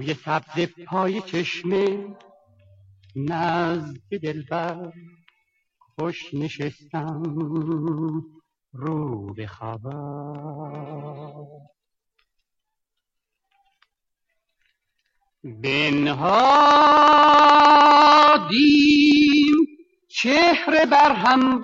روی سبز پای چشمه نزد دلبر خوش نشستم رو به خبر. بنهادیم چهره بر هم